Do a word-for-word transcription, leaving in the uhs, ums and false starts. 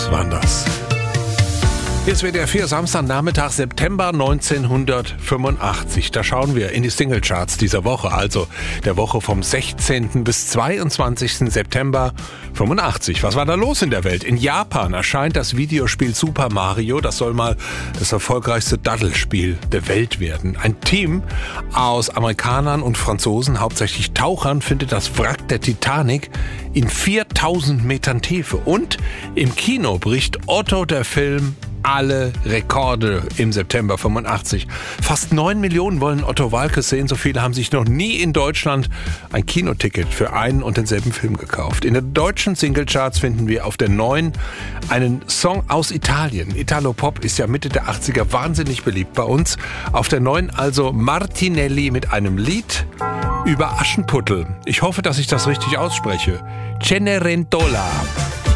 Beatles waren das. Hier ist W D R vier, Samstagnachmittag, September neunzehnhundertfünfundachtzig. Da schauen wir in die Singlecharts dieser Woche, also der Woche vom sechzehnten bis zweiundzwanzigsten September fünfundachtzig. Was war da los in der Welt? In Japan erscheint das Videospiel Super Mario. Das soll mal das erfolgreichste Daddelspiel der Welt werden. Ein Team aus Amerikanern und Franzosen, hauptsächlich Tauchern, findet das Wrack der Titanic in viertausend Metern Tiefe. Und im Kino bricht Otto der Film alle Rekorde im September fünfundachtzig. Fast neun Millionen wollen Otto Waalkes sehen. So viele haben sich noch nie in Deutschland ein Kinoticket für einen und denselben Film gekauft. In den deutschen Singlecharts finden wir auf der neun einen Song aus Italien. Italo-Pop ist ja Mitte der achtziger wahnsinnig beliebt bei uns. Auf der neun also Martinelli mit einem Lied über Aschenputtel. Ich hoffe, dass ich das richtig ausspreche. Cenerentola.